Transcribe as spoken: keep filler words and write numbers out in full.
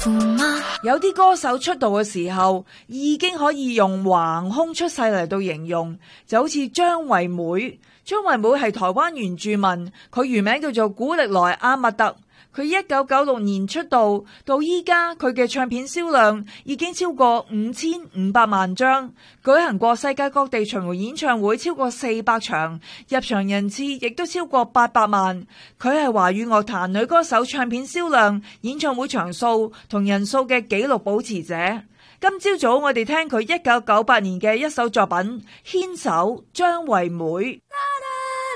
有啲歌手出道嘅時候已經可以用橫空出世嚟到形容，就好似張惠妹。張惠妹係台灣原住民，佢原名叫做古力萊阿密特。佢一九九六年出道，到依家佢嘅唱片銷量已經超過五千五百萬張，舉行過世界各地巡迴演唱會超過四百場，入場人次亦都超過八百萬。佢係華語樂壇女歌手唱片銷量、演唱會場數同人數嘅紀錄保持者。今朝早我哋聽佢一九九八年嘅一首作品《牽手》，張惠妹。